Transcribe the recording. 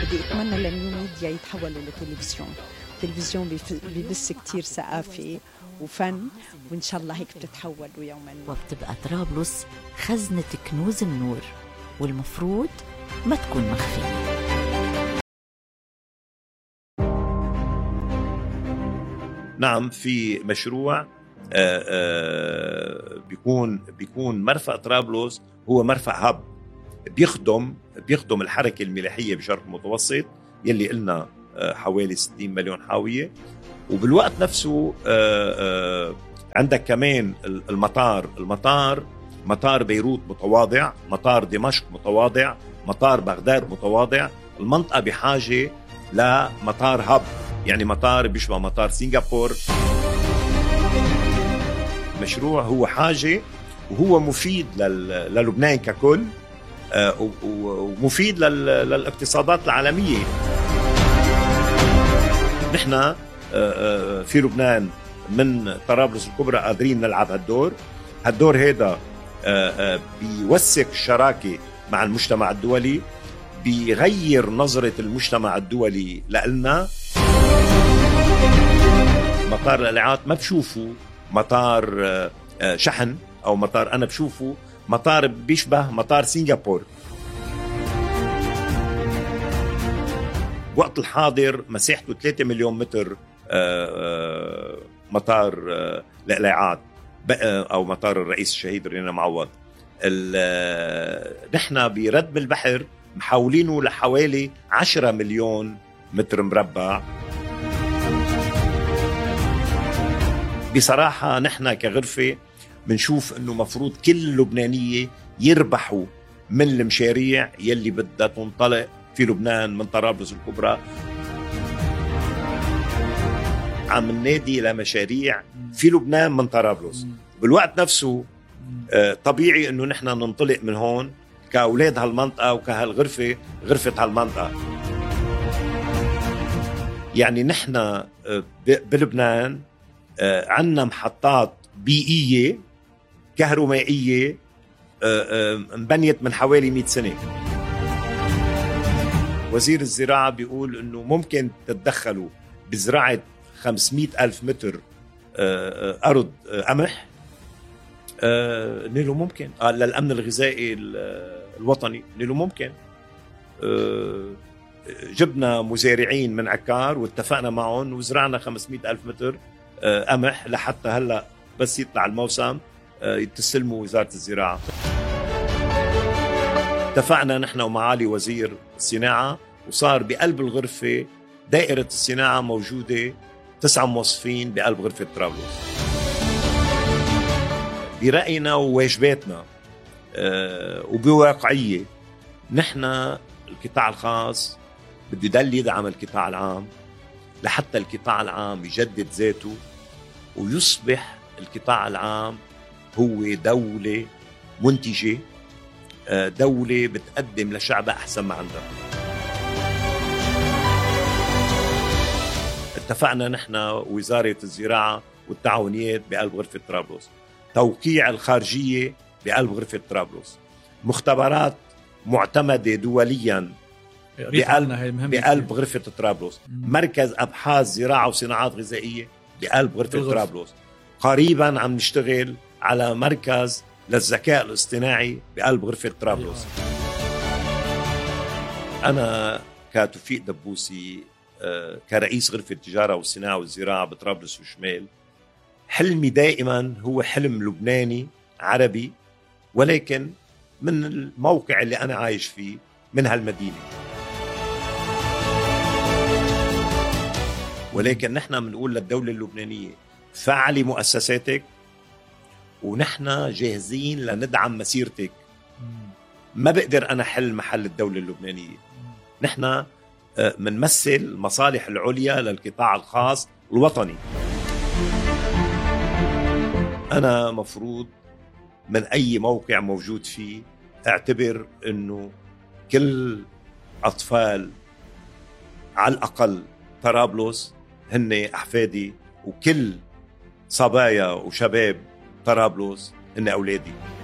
بدي أتمنى للنيو ميديا يتحولوا لتلفزيون. التلفزيون بيبث كتير ثقافة وفن، وإن شاء الله هيك بتتحولوا يوما ما. وبتبقى طرابلس خزنة كنوز النور، والمفروض ما تكون مخفية. نعم، في مشروع بيكون مرفأ طرابلس هو مرفأ هاب بيخدم الحركة الملاحية بشرق المتوسط يلي قلنا حوالي 60 مليون حاوية. وبالوقت نفسه عندك كمان المطار، مطار بيروت متواضع، مطار دمشق متواضع، مطار بغداد متواضع. المنطقة بحاجة لمطار هاب، يعني مطار بيشبه مطار سنغافور. مشروع هو حاجة وهو مفيد للبنان ككل، ومفيد للاقتصادات العالمية. نحن في لبنان من طرابلس الكبرى قادرين نلعب هالدور هيدا بيوثق الشراكة مع المجتمع الدولي، بيغير نظرة المجتمع الدولي لنا. مطار القلعات ما بشوفه مطار شحن أو مطار، أنا بشوفه مطار بيشبه مطار سنغافور. وقت الحاضر مساحته 3 مليون متر مطار القلعات أو مطار الرئيس الشهيد رينا معوض. نحن بردم البحر محاولينه لحوالي 10 مليون متر مربع. بصراحة نحن كغرفة بنشوف انه مفروض كل اللبنانية يربحوا من المشاريع يلي بدها تنطلق في لبنان من طرابلس الكبرى. عم النادي لمشاريع في لبنان من طرابلس. بالوقت نفسه طبيعي انه نحن ننطلق من هون كأولاد هالمنطقة وكهالغرفة، غرفة هالمنطقة. يعني نحن بلبنان عنا محطات بيئية كهرومائية مبنيت من حوالي 100 سنة. وزير الزراعة بيقول انه ممكن تتدخلوا بزراعة 500,000 متر أرض قمح. نيلو ممكن للأمن الغذائي الوطني، نيلو ممكن. جبنا مزارعين من عكار واتفقنا معهم وزرعنا 500,000 متر قمح لحتى هلأ بس يطلع الموسم يتسلموا وزارة الزراعة. اتفقنا نحن ومعالي وزير الصناعة، وصار بقلب الغرفة دائرة الصناعة موجودة 9 موظفين بقلب غرفة طرابلس. برأينا وواجباتنا وبواقعية نحن القطاع الخاص بده يضل يدعم القطاع العام لحتى القطاع العام يجدد ذاته ويصبح القطاع العام هو دولة منتجة، دولة بتقدم لشعبها أحسن ما عندها. اتفقنا نحن وزارة الزراعة والتعاونيات بقلب غرفة طرابلس، توقيع الخارجية بقلب غرفة طرابلس، مختبرات معتمدة دوليا بقلب غرفة طرابلس، مركز أبحاث زراعة وصناعات غذائية بقلب غرفة طرابلس. قريبا عم نشتغل على مركز للذكاء الاصطناعي بقلب غرفة طرابلس. أنا كتوفيق دبوسي كرئيس غرفة التجارة والصناعة والزراعة بطرابلس والشمال، حلمي دائما هو حلم لبناني عربي، ولكن من الموقع اللي أنا عايش فيه من هالمدينة. ولكن نحن بنقول للدولة اللبنانية فعلي مؤسساتك ونحن جاهزين لندعم مسيرتك. ما بقدر أنا حل محل الدولة اللبنانية. نحن منمثل المصالح العليا للقطاع الخاص الوطني. أنا مفروض من أي موقع موجود فيه اعتبر أنه كل أطفال على الأقل طرابلس هن أحفادي، وكل صبايا وشباب طرابلس هن أولادي.